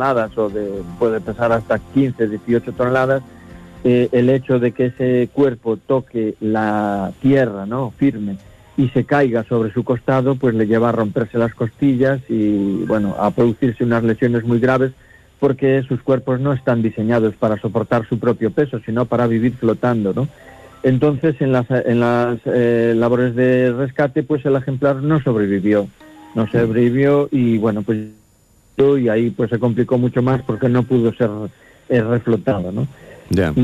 toneladas puede pesar hasta 15, 18 toneladas, el hecho de que ese cuerpo toque la tierra, ¿no?, firme, y se caiga sobre su costado, pues le lleva a romperse las costillas y, bueno, a producirse unas lesiones muy graves, porque sus cuerpos no están diseñados para soportar su propio peso, sino para vivir flotando, ¿no? Entonces, en las labores de rescate, pues el ejemplar no sobrevivió y, bueno, pues y ahí pues se complicó mucho más porque no pudo ser reflotado, ¿no? Yeah.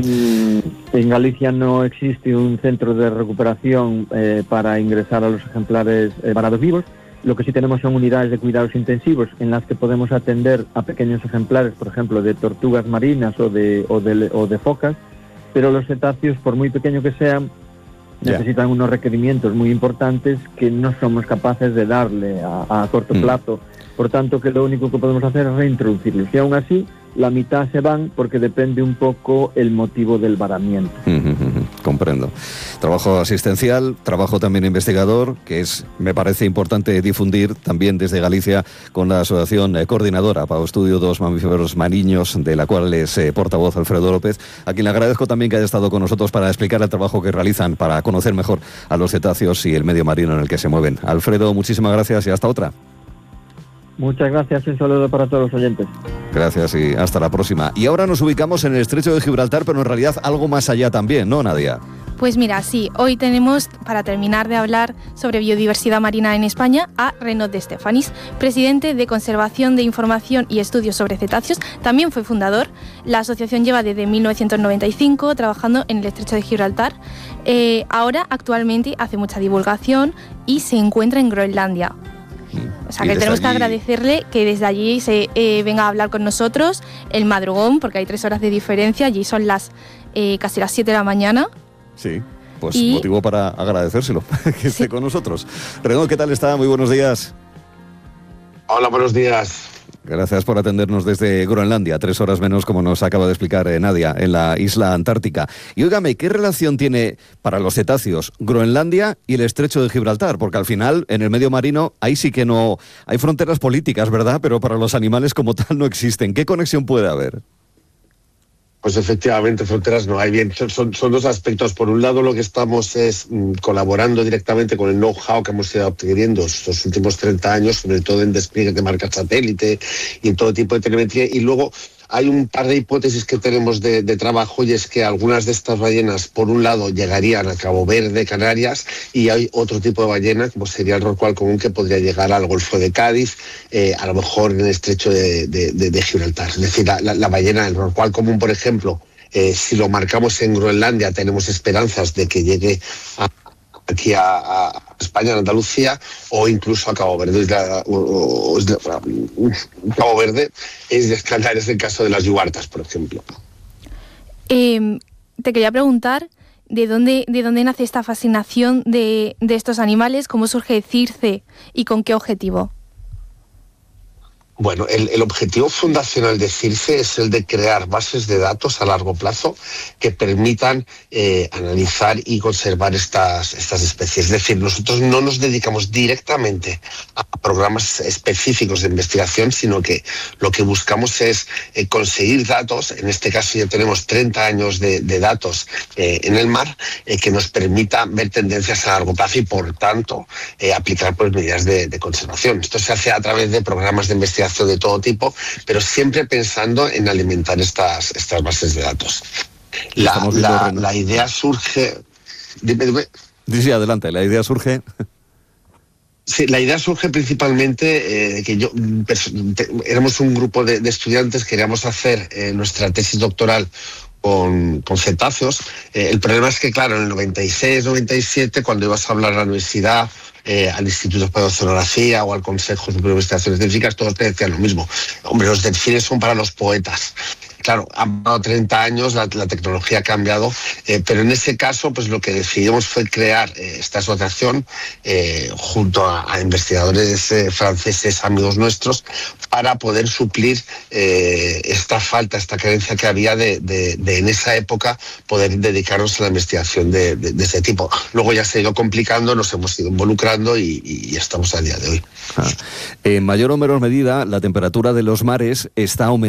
En Galicia no existe un centro de recuperación para ingresar a los ejemplares varados vivos. Lo que sí tenemos son unidades de cuidados intensivos en las que podemos atender a pequeños ejemplares, por ejemplo, de tortugas marinas o de focas, pero los cetáceos, por muy pequeños que sean, necesitan unos requerimientos muy importantes que no somos capaces de darle a corto plazo. Por tanto, que lo único que podemos hacer es reintroducirlos. Y aún así, la mitad se van porque depende un poco el motivo del varamiento. Comprendo. Trabajo asistencial, trabajo también investigador, que me parece importante difundir también desde Galicia con la Asociación Coordinadora para el Estudio de los Mamíferos Mariños, de la cual es portavoz Alfredo López, a quien le agradezco también que haya estado con nosotros para explicar el trabajo que realizan para conocer mejor a los cetáceos y el medio marino en el que se mueven. Alfredo, muchísimas gracias y hasta otra. Muchas gracias y un saludo para todos los oyentes. Gracias y hasta la próxima. Y ahora nos ubicamos en el Estrecho de Gibraltar, pero en realidad algo más allá también, ¿no, Nadia? Pues mira, sí, hoy tenemos, para terminar de hablar sobre biodiversidad marina en España, a Renaud de Stefanis, presidente de Conservación de Información y Estudios sobre Cetáceos. También fue fundador. La asociación lleva desde 1995 trabajando en el Estrecho de Gibraltar. Ahora, actualmente, hace mucha divulgación y se encuentra en Groenlandia. O sea que tenemos que agradecerle que desde allí se venga a hablar con nosotros el madrugón, porque hay 3 horas de diferencia, allí son casi las 7 de la mañana. Sí, pues motivo para agradecérselo, que esté con nosotros. Renaud, ¿qué tal está? Muy buenos días. Hola, buenos días. Gracias por atendernos desde Groenlandia, 3 horas menos, como nos acaba de explicar Nadia, en la isla Antártica. Y óigame, ¿qué relación tiene para los cetáceos Groenlandia y el Estrecho de Gibraltar? Porque al final, en el medio marino, ahí sí que no hay fronteras políticas, ¿verdad? Pero para los animales como tal no existen. ¿Qué conexión puede haber? Pues efectivamente, fronteras no hay. Bien, son dos aspectos. Por un lado, lo que estamos es colaborando directamente con el know-how que hemos ido obteniendo estos últimos 30 años, sobre todo en despliegue de marcas satélite y en todo tipo de telemetría. Y luego hay un par de hipótesis que tenemos de trabajo, y es que algunas de estas ballenas, por un lado, llegarían a Cabo Verde, Canarias, y hay otro tipo de ballena, como sería el rorcual común, que podría llegar al Golfo de Cádiz, a lo mejor en el Estrecho de Gibraltar. Es decir, la ballena, el rorcual común, por ejemplo, si lo marcamos en Groenlandia, tenemos esperanzas de que llegue aquí a España, a Andalucía, o incluso a Cabo Verde. Cabo Verde es de Canarias, el caso de las yubartas, por ejemplo. Te quería preguntar, ¿de dónde nace esta fascinación de estos animales? ¿Cómo surge CIRCE y con qué objetivo? Bueno, el objetivo fundacional de CIRCE es el de crear bases de datos a largo plazo que permitan analizar y conservar estas especies. Es decir, nosotros no nos dedicamos directamente a programas específicos de investigación, sino que lo que buscamos es conseguir datos. En este caso ya tenemos 30 años de datos en el mar, que nos permita ver tendencias a largo plazo y, por tanto, aplicar medidas de conservación. Esto se hace a través de programas de investigación de todo tipo, pero siempre pensando en alimentar estas bases de datos. La idea surge... Dime. Sí, adelante, la idea surge... Sí, la idea surge principalmente que éramos un grupo de estudiantes que queríamos hacer nuestra tesis doctoral con cetáceos. El problema es que, claro, en el 96, 97, cuando ibas a hablar a la universidad, al Instituto de Oceanografía o al Consejo Superior de Investigaciones Científicas, todos te decían lo mismo. Hombre, los delfines son para los poetas. Claro, han pasado 30 años, la tecnología ha cambiado, pero en ese caso, pues lo que decidimos fue crear esta asociación junto a investigadores franceses, amigos nuestros, para poder suplir esta falta, esta carencia que había de en esa época poder dedicarnos a la investigación de este tipo. Luego ya se ha ido complicando, nos hemos ido involucrando y estamos a día de hoy. En mayor o menor medida, la temperatura de los mares está aumentando.